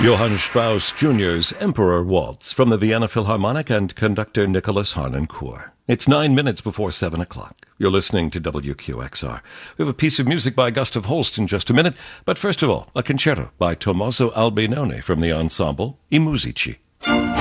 Johann Strauss Jr.'s Emperor Waltz from the Vienna Philharmonic and conductor Nicholas Harnoncourt. It's 9 minutes before 7 o'clock. You're listening to WQXR. We have a piece of music by Gustav Holst in just a minute, but first of all, a concerto by Tommaso Albinoni from the ensemble I Musici.